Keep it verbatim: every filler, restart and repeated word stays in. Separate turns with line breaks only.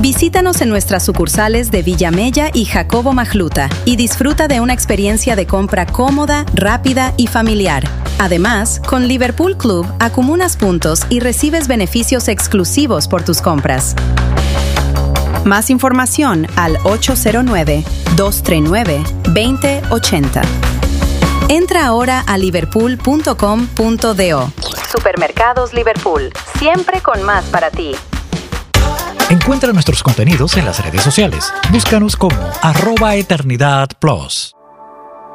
Visítanos en nuestras sucursales de Villamella y Jacobo Magluta y disfruta de una experiencia de compra cómoda, rápida y familiar. Además, con Liverpool Club acumulas puntos y recibes beneficios exclusivos por tus compras. Más información al ocho cero nueve, dos tres nueve, dos cero ocho cero. Entra ahora a liverpool punto com punto do. Supermercados Liverpool, siempre con más para ti.
Encuentra nuestros contenidos en las redes sociales. Búscanos como arroba Eternidad Plus.